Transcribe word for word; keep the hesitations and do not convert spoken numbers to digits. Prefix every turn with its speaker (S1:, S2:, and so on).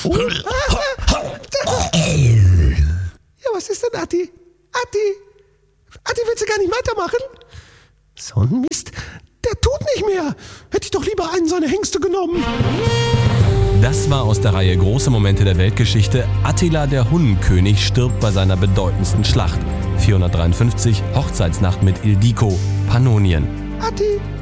S1: Oh. Ja, was ist denn, Atti? Atti? Atti, willst du gar nicht weitermachen? So ein Mist. Der tut nicht mehr. Hätte ich doch lieber einen seiner Hengste genommen.
S2: Das war aus der Reihe Große Momente der Weltgeschichte. Attila der Hunnenkönig stirbt bei seiner bedeutendsten Schlacht. vierhundertdreiundfünfzig, Hochzeitsnacht mit Ildiko, Pannonien.
S1: Atti,